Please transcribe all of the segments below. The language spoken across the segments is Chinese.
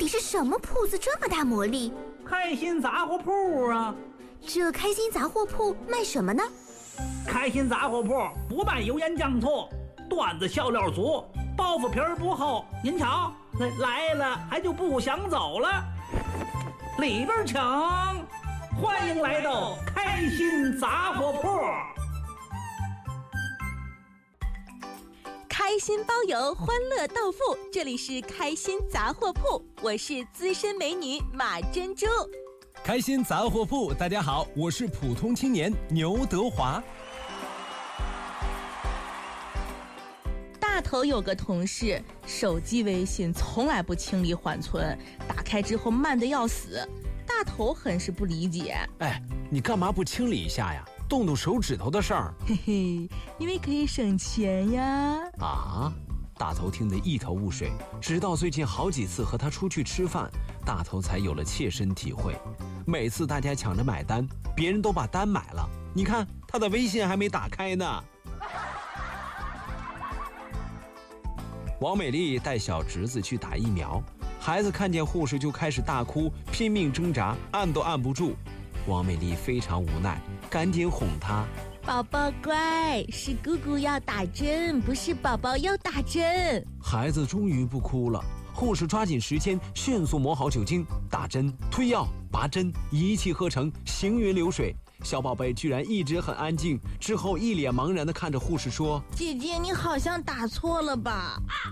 是什么铺子这么大魔力？ 开心杂货铺啊！ 这开心杂货铺卖什么呢？ 开心杂货铺不卖油盐酱醋，段子笑料足，包袱皮儿不厚。您瞧，来了还就不想走了。里边请，欢迎来到开心杂货铺。 开心包邮，欢乐到付，这里是开心杂货铺，我是资深美女马珍珠。 开心杂货铺，大家好，我是普通青年牛德华。 大头有个同事，手机微信从来不清理缓存，打开之后慢得要死。大头很是不理解。 哎，你干嘛不清理一下呀？动动手指头的事儿。 嘿嘿，因为可以省钱呀。 啊！大头听得一头雾水，直到最近好几次和他出去吃饭，大头才有了切身体会。每次大家抢着买单，别人都把单买了，你看他的微信还没打开呢。王美丽带小侄子去打疫苗，孩子看见护士就开始大哭，拼命挣扎，按都按不住。王美丽非常无奈，赶紧哄他： 宝宝乖，是姑姑要打针，不是宝宝要打针。 孩子终于不哭了，护士抓紧时间，迅速抹好酒精，打针、推药、拔针，一气呵成，行云流水。小宝贝居然一直很安静，之后一脸茫然地看着护士说： 姐姐，你好像打错了吧？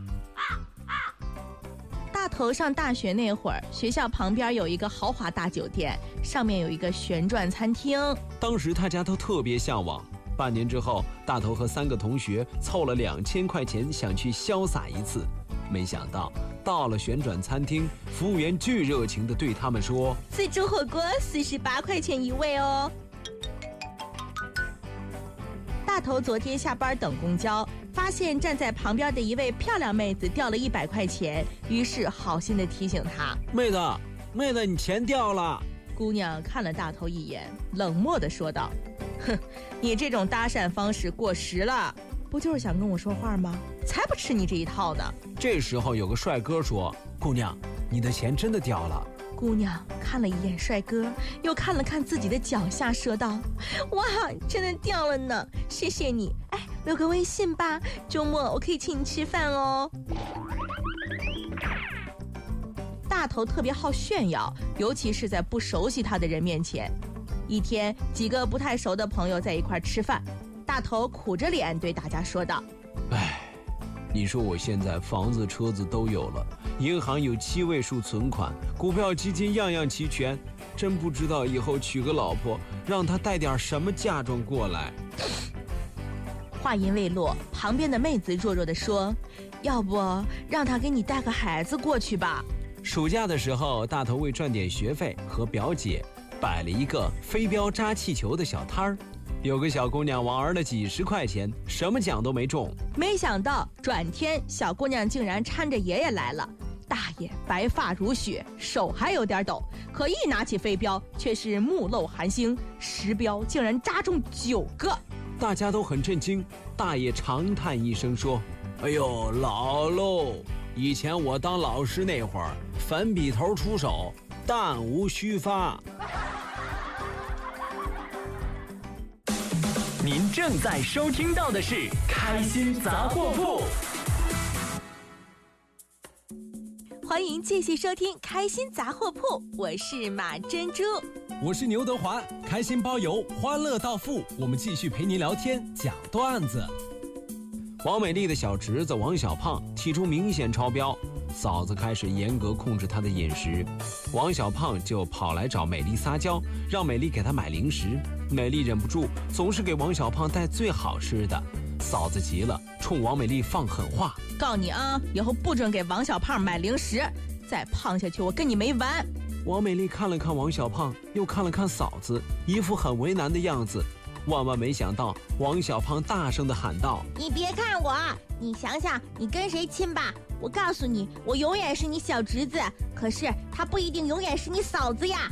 大头上大学那会儿，学校旁边有一个豪华大酒店，上面有一个旋转餐厅。 当时大家都特别向往。半年之后，大头和3个同学凑了2000块钱，想去潇洒一次。没想到到了旋转餐厅，服务员巨热情地对他们说： 自助火锅48块钱一位哦。大头昨天下班等公交，发现站在旁边的一位漂亮妹子掉了100块钱，于是好心地提醒她： 妹子，你钱掉了。 姑娘看了大头一眼，冷漠地说道：哼，你这种搭讪方式过时了，不就是想跟我说话吗？才不吃你这一套呢。 这时候有个帅哥说：姑娘，你的钱真的掉了。 姑娘看了一眼帅哥，又看了看自己的脚下，说道：哇，真的掉了呢，谢谢你。哎，留个微信吧，周末我可以请你吃饭哦。大头特别好炫耀，尤其是在不熟悉他的人面前。一天，几个不太熟的朋友在一块吃饭，大头苦着脸对大家说道： 哎，你说我现在房子车子都有了，银行有7位数存款，股票基金样样齐全，真不知道以后娶个老婆让她带点什么嫁妆过来。 话音未落，旁边的妹子弱弱地说：要不让她给你带个孩子过去吧。 暑假的时候，大头为赚点学费，和表姐摆了一个飞镖扎气球的小摊儿。有个小姑娘玩了几十块钱，什么奖都没中。 没想到转天小姑娘竟然搀着爷爷来了。大爷白发如雪，手还有点抖，可一拿起飞镖却是目露寒星，10镖竟然扎中9个。 大家都很震惊，大爷长叹一声说：哎呦，老喽！以前我当老师那会儿，粉笔头出手，弹无虚发。 您正在收听到的是开心杂货铺。 欢迎继续收听开心杂货铺，我是马珍珠。 我是牛德华，开心包邮，欢乐到付，我们继续陪您聊天讲段子。 王美丽的小侄子王小胖体重明显超标，嫂子开始严格控制他的饮食，王小胖就跑来找美丽撒娇，让美丽给他买零食。美丽忍不住总是给王小胖带最好吃的，嫂子急了，冲王美丽放狠话： 告你啊，以后不准给王小胖买零食，再胖下去我跟你没完。 王美丽看了看王小胖，又看了看嫂子，一副很为难的样子。万万没想到，王小胖大声地喊道： 你别看我，你想想你跟谁亲吧，我告诉你，我永远是你小侄子，可是他不一定永远是你嫂子呀。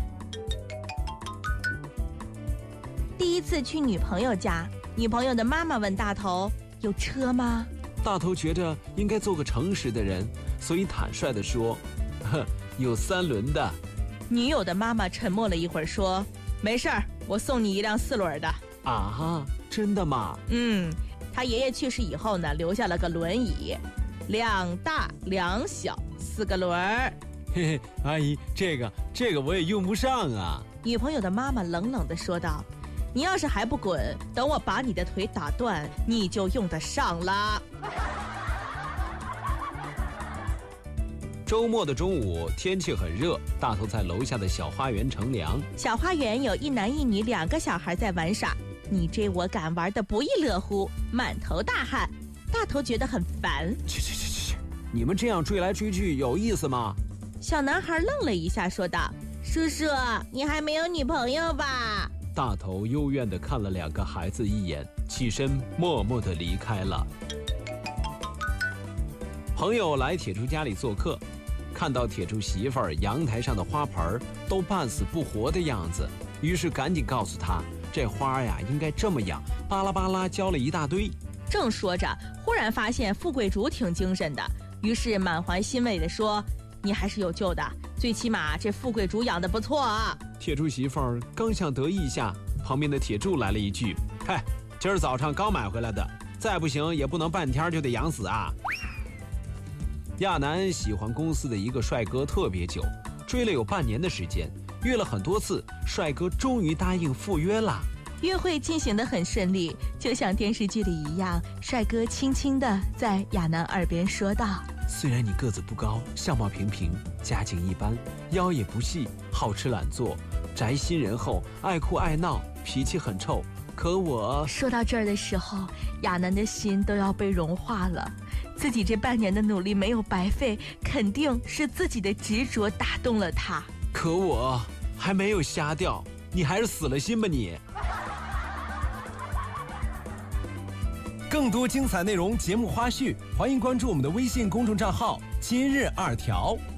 第一次去女朋友家，女朋友的妈妈问大头：有车吗？ 大头觉着应该做个诚实的人，所以坦率地说： 有3轮的。 女友的妈妈沉默了一会儿，说：“没事儿，我送你一辆4轮的。” 啊，真的吗？ 他爷爷去世以后呢，留下了个轮椅，2大2小4个轮儿。 嘿嘿，阿姨，这个我也用不上啊。 女朋友的妈妈冷冷地说道：“你要是还不滚，等我把你的腿打断，你就用得上了。” 周末的中午，天气很热，大头在楼下的小花园乘凉。 小花园有1男1女2个小孩在玩耍，你追我赶，玩得不亦乐乎，满头大汗。大头觉得很烦。 去，你们这样追来追去有意思吗？ 小男孩愣了一下，说道：“ 叔叔，你还没有女朋友吧？” 大头幽怨地看了2个孩子一眼，起身默默地离开了。朋友来铁柱家里做客，看到铁柱媳妇儿阳台上的花盆都半死不活的样子，于是赶紧告诉他，这花呀应该这么养，巴拉巴拉教了一大堆。 正说着，忽然发现富贵竹挺精神的，于是满怀欣慰地说：“你还是有救的，最起码这富贵竹养得不错啊。” 铁柱媳妇儿刚想得意一下，旁边的铁柱来了一句：“嗨，今儿早上刚买回来的，再不行也不能半天就得养死啊。”亚楠喜欢公司的一个帅哥特别久，追了有半年的时间，约了很多次，帅哥终于答应赴约了。 约会进行得很顺利，就像电视剧里一样，帅哥轻轻地在亚楠耳边说道：“ 虽然你个子不高，相貌平平，家境一般，腰也不细，好吃懒做，宅心仁厚，爱哭爱闹，脾气很臭，可我……” 说到这儿的时候，亚楠的心都要被融化了。自己这半年的努力没有白费，肯定是自己的执着打动了他。 可我还没有瞎掉，你还是死了心吧你。 更多精彩内容、节目花絮，欢迎关注我们的微信公众账号“今日2条”。